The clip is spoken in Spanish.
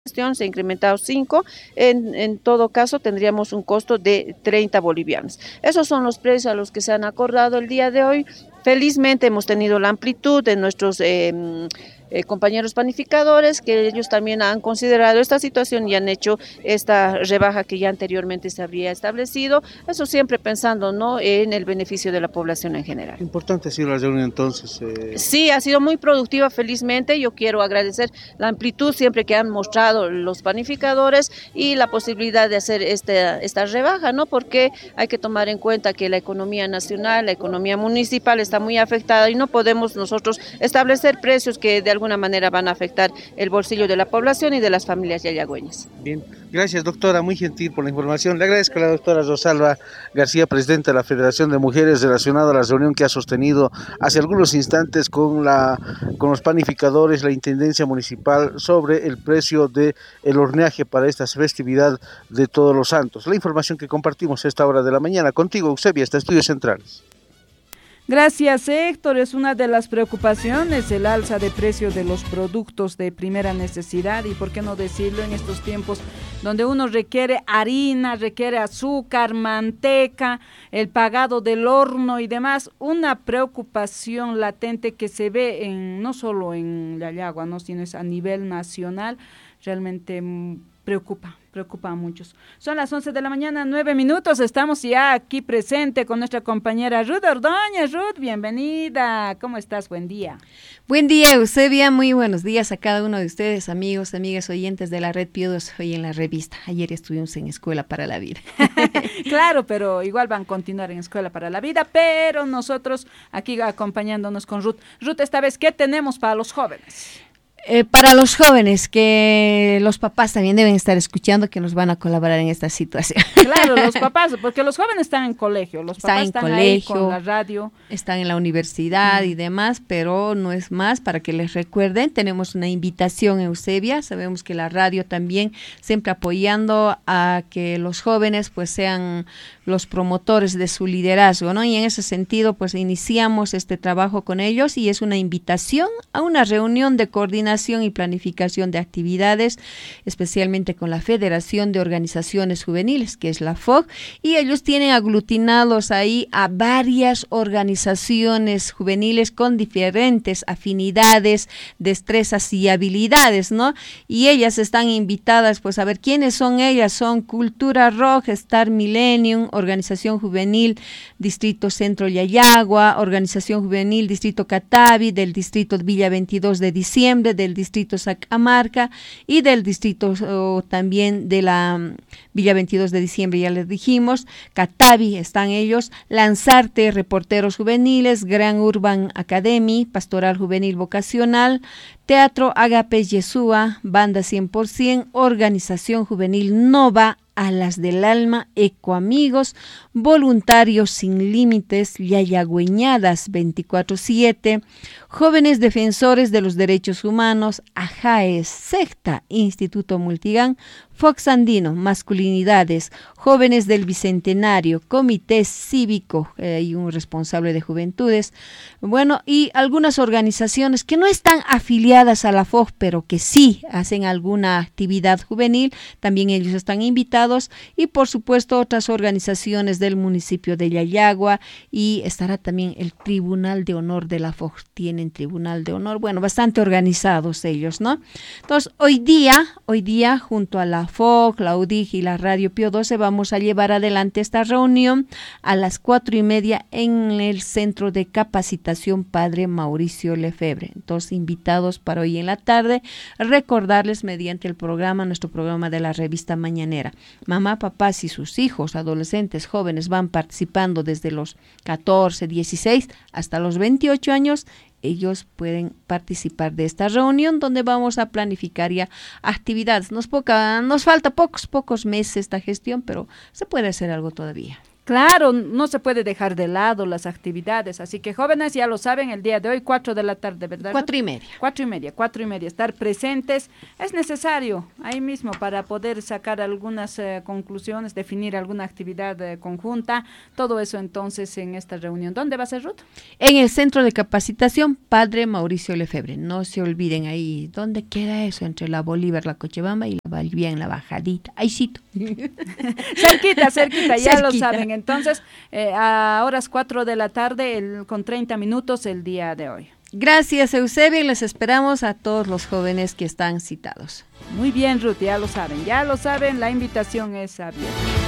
se ha incrementado 5, en todo caso tendríamos un costo de 30 bolivianos. Esos son los precios a los que se han acordado el día de hoy. Felizmente hemos tenido la amplitud de nuestros compañeros panificadores, que ellos también han considerado esta situación y han hecho esta rebaja que ya anteriormente se habría establecido, eso siempre pensando, ¿no?, en el beneficio de la población en general. Importante ha sido la reunión entonces. Sí, ha sido muy productiva, felizmente. Yo quiero agradecer la amplitud siempre que han mostrado los panificadores y la posibilidad de hacer esta rebaja, ¿no? Porque hay que tomar en cuenta que la economía nacional, la economía municipal está muy afectada y no podemos nosotros establecer precios que de alguna manera van a afectar el bolsillo de la población y de las familias yayagüeñas. Bien, gracias doctora, muy gentil por la información. Le agradezco a la doctora Rosalba García, presidenta de la Federación de Mujeres, relacionada a la reunión que ha sostenido hace algunos instantes con los panificadores, la Intendencia Municipal, sobre el precio del horneaje para esta festividad de Todos los Santos. La información que compartimos a esta hora de la mañana contigo, Eusebia, hasta Estudios Centrales. Gracias, Héctor. Es una de las preocupaciones el alza de precio de los productos de primera necesidad y, por qué no decirlo, en estos tiempos donde uno requiere harina, requiere azúcar, manteca, el pagado del horno y demás, una preocupación latente que se ve no solo en Yayagua, ¿no?, sino es a nivel nacional, realmente preocupa a muchos. Son las 11 de la mañana, 9 minutos, estamos ya aquí presente con nuestra compañera Ruth Ordóñez. Ruth, bienvenida, ¿cómo estás? Buen día. Buen día, Eusebia, muy buenos días a cada uno de ustedes, amigos, amigas oyentes de la Red Pío 2, hoy en la revista. Ayer estuvimos en Escuela para la Vida. Claro, pero igual van a continuar en Escuela para la Vida, pero nosotros aquí acompañándonos con Ruth. Ruth, esta vez, ¿qué tenemos para los jóvenes? Para los jóvenes, que los papás también deben estar escuchando, que nos van a colaborar en esta situación. Claro, los papás, porque los jóvenes están en colegio, los papás están colegio, ahí con la radio. Están en la universidad y demás, pero no es más, para que les recuerden, tenemos una invitación, Eusebia, sabemos que la radio también siempre apoyando a que los jóvenes pues sean los promotores de su liderazgo, ¿no? Y en ese sentido pues iniciamos este trabajo con ellos y es una invitación a una reunión de coordinación y planificación de actividades, especialmente con la Federación de Organizaciones Juveniles, que es la FOG, y ellos tienen aglutinados ahí a varias organizaciones juveniles con diferentes afinidades, destrezas y habilidades, ¿no? Y ellas están invitadas, pues a ver quiénes son ellas. Son Cultura Roja, Star Millennium, Organización Juvenil Distrito Centro Yayagua, Organización Juvenil Distrito Catavi, del Distrito Villa 22 de Diciembre, del Distrito Sacamarca y del Distrito también de la Villa 22 de Diciembre, ya les dijimos. Catavi están ellos, Lanzarte, Reporteros Juveniles, Gran Urban Academy, Pastoral Juvenil Vocacional, Teatro Agape Yeshua, Banda 100%, Organización Juvenil Nova, Alas del Alma, Ecoamigos, Voluntarios Sin Límites, Yayagüeñadas 24/7, Jóvenes Defensores de los Derechos Humanos, AJAES, Secta, Instituto Multigan, Fox Andino, Masculinidades, Jóvenes del Bicentenario, Comité Cívico y un responsable de Juventudes, bueno, y algunas organizaciones que no están afiliadas a la FOG, pero que sí hacen alguna actividad juvenil, también ellos están invitados, y por supuesto otras organizaciones del municipio de Yayagua, y estará también el Tribunal de Honor de la FOG, tienen Tribunal de Honor, bueno, bastante organizados ellos, ¿no? Entonces, hoy día, junto a la FOG, la UDIG y la Radio Pío 12, vamos a llevar adelante esta reunión a las 4:30 en el Centro de Capacitación Padre Mauricio Lefebvre. Entonces, invitados para hoy en la tarde, recordarles mediante el programa, nuestro programa de la revista mañanera. Mamá, papás y sus hijos, adolescentes, jóvenes van participando desde los 14, 16 hasta los 28 años. Ellos pueden participar de esta reunión donde vamos a planificar ya actividades. Nos falta pocos meses esta gestión, pero se puede hacer algo todavía. Claro, no se puede dejar de lado las actividades, así que jóvenes ya lo saben, el día de hoy 4 de la tarde, ¿verdad? 4:30. 4:30, estar presentes es necesario ahí mismo para poder sacar algunas conclusiones, definir alguna actividad conjunta, todo eso entonces en esta reunión. ¿Dónde va a ser, Ruth? En el Centro de Capacitación Padre Mauricio Lefebvre, no se olviden ahí, ¿dónde queda eso? Entre la Bolívar, la Cochabamba y la Valdivia en la bajadita, ahí sí. cerquita, ya lo saben. Entonces, a horas 4 de la tarde, con 30 minutos el día de hoy. Gracias, Eusebio, y les esperamos a todos los jóvenes que están citados. Muy bien, Ruth, ya lo saben, la invitación es abierta.